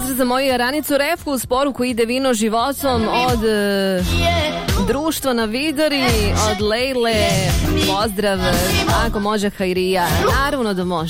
pozdrav za moju Jaranicu Refku, uz poruku ide vino životom od društva na Vidori, od Lejle, pozdrav, ako može Hajrija, naravno da može.